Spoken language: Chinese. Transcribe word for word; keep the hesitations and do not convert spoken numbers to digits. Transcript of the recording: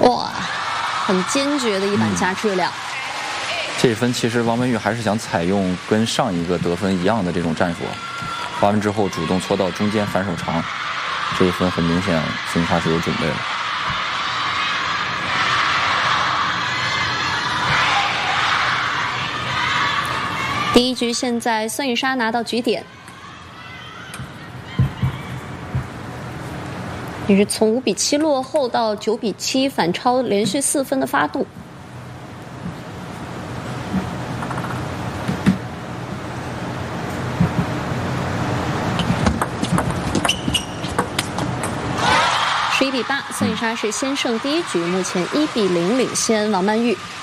哇，很坚决的一板加质量。嗯这一分其实王文玉还是想采用跟上一个得分一样的这种战术，发完之后主动搓到中间反手长，这一分很明显孙颖莎是有准备的。 第一局现在孙颖莎拿到局点，也是从五比七落后到九比七反超，连续四分的发度。十一比八，孙颖莎是先胜第一局，目前一比零领先王曼玉。